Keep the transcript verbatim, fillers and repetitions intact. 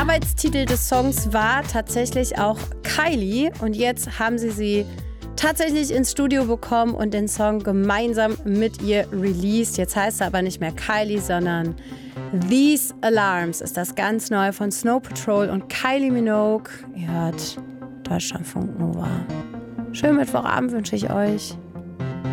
Arbeitstitel des Songs war tatsächlich auch Kylie und jetzt haben sie sie tatsächlich ins Studio bekommen und den Song gemeinsam mit ihr released. Jetzt heißt er aber nicht mehr Kylie, sondern These Alarms ist das ganz neu von Snow Patrol und Kylie Minogue. Ihr hört Deutschlandfunk Nova. Schönen Mittwochabend wünsche ich euch.